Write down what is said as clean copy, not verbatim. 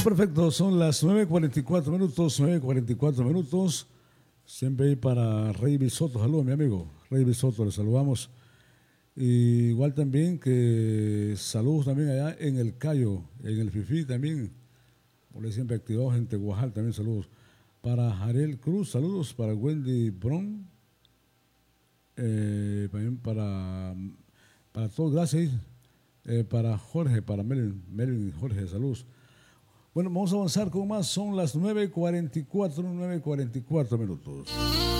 perfecto, son las 9:44 minutos, 9:44 minutos. Siempre ahí para Rey Bisoto, saludos mi amigo, Rey Bisoto, le saludamos. Y igual también que saludos también allá en el Cayo, en el Fifi también, por ahí siempre activados en Teguajal, también saludos. Para Jarel Cruz, saludos para Wendy Bron, también para todos, gracias. Para Jorge, para Melvin Jorge, saludos. Bueno, vamos a avanzar con más, son las 9:44 minutos.